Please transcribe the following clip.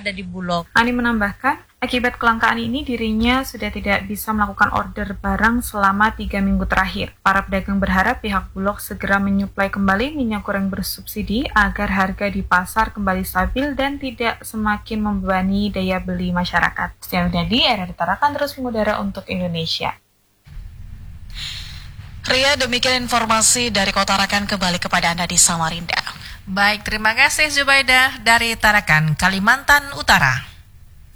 ada di Bulog. Ani menambahkan, akibat kelangkaan ini dirinya sudah tidak bisa melakukan order barang selama 3 minggu terakhir. Para pedagang berharap pihak Bulog segera menyuplai kembali minyak goreng bersubsidi agar harga di pasar kembali stabil dan tidak semakin membebani daya beli masyarakat. Setia Widadi, RRI Tarakan terus mengudara untuk Indonesia. Ria, demikian informasi dari Kota Tarakan, kembali kepada Anda di Samarinda. Baik, terima kasih Zubaidah dari Tarakan, Kalimantan Utara.